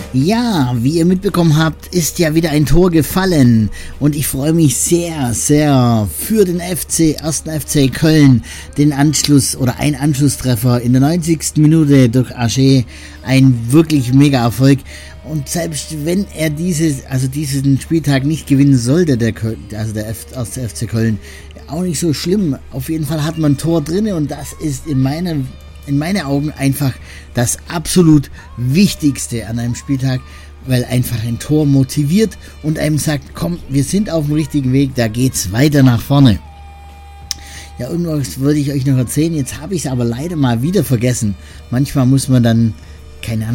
Ja, wie ihr mitbekommen habt, ist ja wieder ein Tor gefallen und ich freue mich sehr, sehr für den ersten FC Köln, den Anschluss oder ein Anschlusstreffer in der 90. Minute durch Aché, ein wirklich mega Erfolg. Und selbst wenn er diesen Spieltag nicht gewinnen sollte, der erste FC Köln, auch nicht so schlimm. Auf jeden Fall hat man ein Tor drin und das ist in meinen Augen einfach das absolut Wichtigste an einem Spieltag, weil einfach ein Tor motiviert und einem sagt, komm, wir sind auf dem richtigen Weg, da geht's weiter nach vorne. Ja, irgendwas würde ich euch noch erzählen, jetzt habe ich es aber leider mal wieder vergessen. Manchmal muss man dann, keine Ahnung,